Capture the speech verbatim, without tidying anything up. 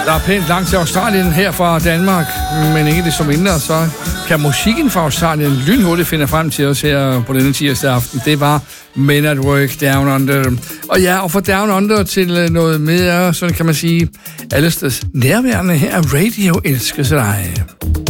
Der er pænt langt til Australien her fra Danmark, men ikke det som mindre, så kan musikken fra Australien lynhurtigt finde frem til os her på denne tirsdag aften. Det var Men at Work Down Under. Og ja, og fra Down Under til noget mere, sådan kan man sige, allesteds nærværende her, Radio Elsker sig.